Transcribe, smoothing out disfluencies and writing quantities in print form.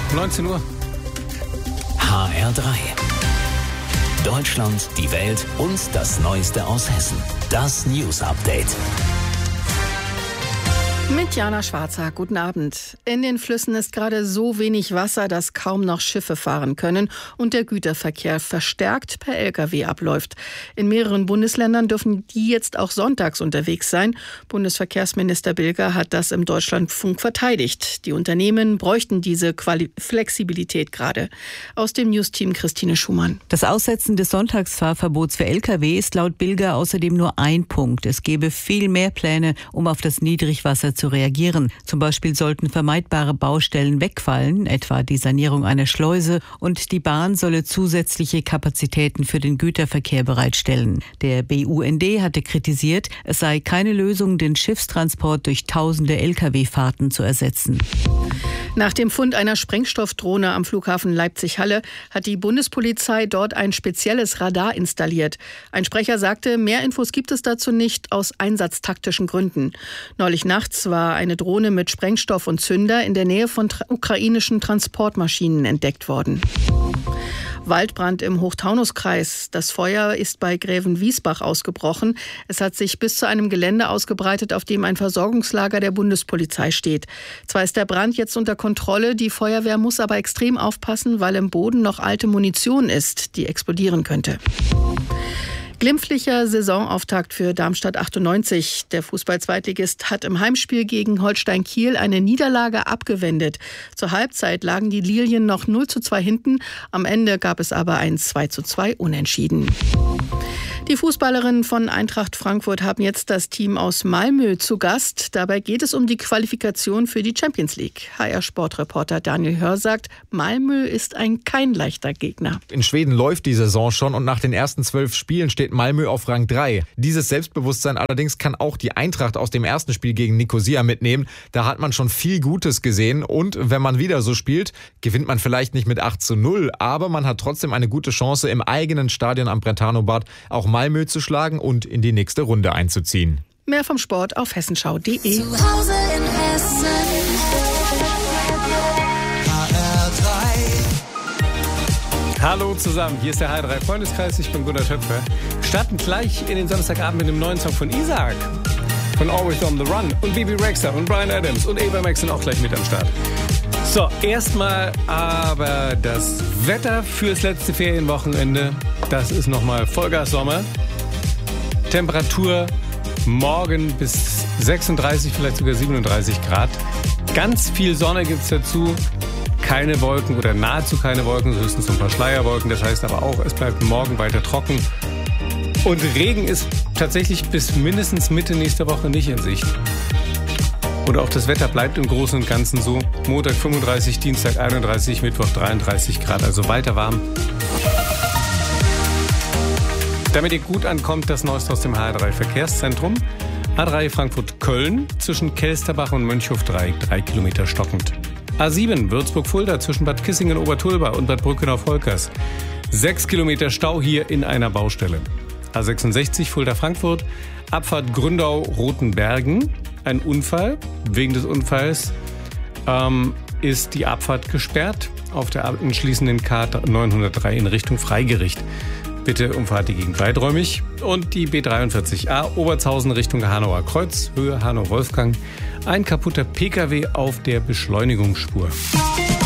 19 Uhr. HR3. Deutschland, die Welt und das Neueste aus Hessen. Das News Update. Mit Jana Schwarzer, guten Abend. In den Flüssen ist gerade so wenig Wasser, dass kaum noch Schiffe fahren können und der Güterverkehr verstärkt per Lkw abläuft. In mehreren Bundesländern dürfen die jetzt auch sonntags unterwegs sein. Bundesverkehrsminister Bilger hat das im Deutschlandfunk verteidigt. Die Unternehmen bräuchten diese Flexibilität gerade. Aus dem News-Team Christine Schumann. Das Aussetzen des Sonntagsfahrverbots für Lkw ist laut Bilger außerdem nur ein Punkt. Es gäbe viel mehr Pläne, um auf das Niedrigwasser zu reagieren. Zum Beispiel sollten vermeidbare Baustellen wegfallen, etwa die Sanierung einer Schleuse, und die Bahn solle zusätzliche Kapazitäten für den Güterverkehr bereitstellen. Der BUND hatte kritisiert, es sei keine Lösung, den Schiffstransport durch tausende Lkw-Fahrten zu ersetzen. Nach dem Fund einer Sprengstoffdrohne am Flughafen Leipzig-Halle hat die Bundespolizei dort ein spezielles Radar installiert. Ein Sprecher sagte, mehr Infos gibt es dazu nicht aus einsatztaktischen Gründen. Neulich nachts war eine Drohne mit Sprengstoff und Zünder in der Nähe von ukrainischen Transportmaschinen entdeckt worden. Waldbrand im Hochtaunuskreis. Das Feuer ist bei Grävenwiesbach ausgebrochen. Es hat sich bis zu einem Gelände ausgebreitet, auf dem ein Versorgungslager der Bundespolizei steht. Zwar ist der Brand jetzt unter Kontrolle, die Feuerwehr muss aber extrem aufpassen, weil im Boden noch alte Munition ist, die explodieren könnte. Glimpflicher Saisonauftakt für Darmstadt 98. Der Fußball-Zweitligist hat im Heimspiel gegen Holstein Kiel eine Niederlage abgewendet. Zur Halbzeit lagen die Lilien noch 0:2 hinten. Am Ende gab es aber ein 2:2 Unentschieden. Die Fußballerinnen von Eintracht Frankfurt haben jetzt das Team aus Malmö zu Gast. Dabei geht es um die Qualifikation für die Champions League. HR-Sportreporter Daniel Hör sagt, Malmö ist kein leichter Gegner. In Schweden läuft die Saison schon und nach den ersten 12 Spielen steht Malmö auf Rang 3. Dieses Selbstbewusstsein allerdings kann auch die Eintracht aus dem ersten Spiel gegen Nicosia mitnehmen. Da hat man schon viel Gutes gesehen und wenn man wieder so spielt, gewinnt man vielleicht nicht mit 8:0, aber man hat trotzdem eine gute Chance, im eigenen Stadion am Brentano-Bad auch Malmö zu schlagen und in die nächste Runde einzuziehen. Mehr vom Sport auf hessenschau.de. Zu Hause in Hessen. HR3. Hallo zusammen, hier ist der HR3 Freundeskreis, ich bin Gunnar Töpfer. Starten gleich in den Samstagabend mit dem neuen Song von Isaac, von Always on the Run, und Bibi Rexha und Bryan Adams und Ava Max sind auch gleich mit am Start. So, erstmal aber das Wetter fürs letzte Ferienwochenende. Das ist nochmal Vollgas Sommer. Temperatur morgen bis 36, vielleicht sogar 37 Grad. Ganz viel Sonne gibt es dazu. Keine Wolken oder nahezu keine Wolken, höchstens so ein paar Schleierwolken. Das heißt aber auch, es bleibt morgen weiter trocken. Und Regen ist tatsächlich bis mindestens Mitte nächster Woche nicht in Sicht. Und auch das Wetter bleibt im Großen und Ganzen so. Montag 35, Dienstag 31, Mittwoch 33 Grad, also weiter warm. Damit ihr gut ankommt, das Neueste aus dem HR3 Verkehrszentrum. A3 Frankfurt-Köln zwischen Kelsterbach und Mönchhof 3 Kilometer stockend. A7 Würzburg-Fulda zwischen Bad Kissingen-Obertulba und Bad Brückenau-Volkers. 6 Kilometer Stau hier in einer Baustelle. A66 Fulda-Frankfurt, Abfahrt Gründau-Rotenbergen. Ein Unfall. Wegen des Unfalls ist die Abfahrt gesperrt auf der anschließenden K903 in Richtung Freigericht. Bitte umfahrt die Gegend weiträumig. Und die B43a Obertshausen Richtung Hanauer Kreuz, Höhe Hanau-Wolfgang. Ein kaputter Pkw auf der Beschleunigungsspur.